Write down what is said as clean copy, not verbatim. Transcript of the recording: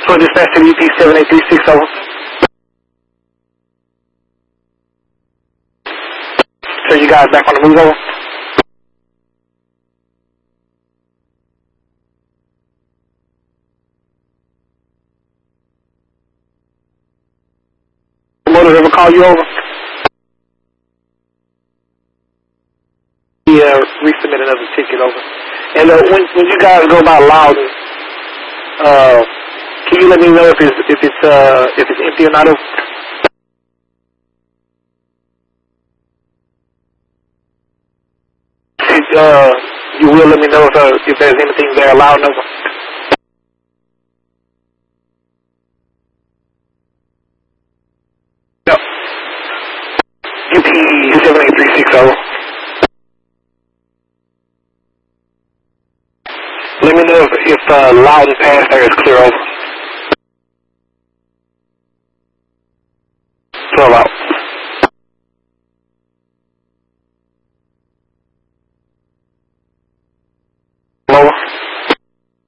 So dispatch to UP 7836 over. So you guys back on the move over? Motor ever call you over? Yeah, resubmit another ticket over. And when you guys go by Loudon, can you let me know if it's empty or not open? You will let me know if there's anything there allowed over. No. UP 7836 over. Let me know if Loudon Pass there is clear over. 12 out.